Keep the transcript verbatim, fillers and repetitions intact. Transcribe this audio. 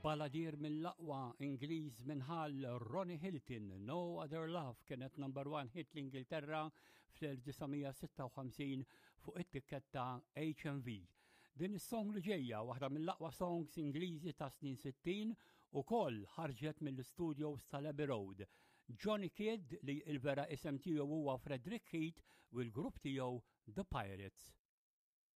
Baladir mill-aqwa Ingliż minħall Ronnie Hilton, No Other Love, kienet number one hit l-Ingilterra fl-1956 fuq it-tikketta H M V. Din is-song li ġejja waħda mill-aqwa songs Ingliżi ta' snin sittin ukoll ħarġet mill-studios tal-Abbey Road. Johnny Kidd li l-vera isem tiegħu huwa Frederick Heath u l-grupp tiegħu The Pirates.